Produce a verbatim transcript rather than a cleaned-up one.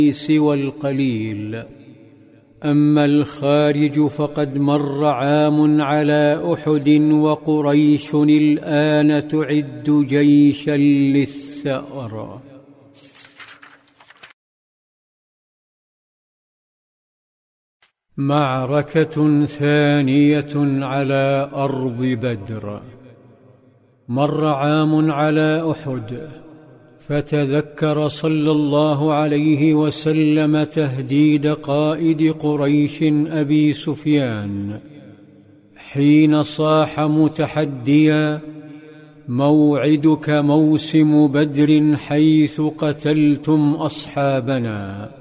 سوى القليل. أما الخارج فقد مر عام على أحد، وقريش الآن تعد جيشا للثأر. معركة ثانية على أرض بدر. مر عام على أحد، فتذكر صلى الله عليه وسلم تهديد قائد قريش أبي سفيان حين صاح متحديا: موعدك موسم بدر حيث قتلتم أصحابنا.